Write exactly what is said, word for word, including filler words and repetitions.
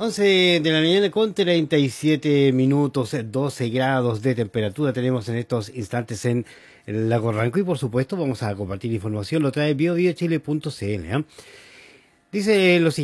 once de la mañana con treinta y siete minutos, doce grados de temperatura tenemos en estos instantes en el lago Ranco y por supuesto vamos a compartir información, lo trae bio bio chile punto c l. ¿eh? Dice lo siguiente.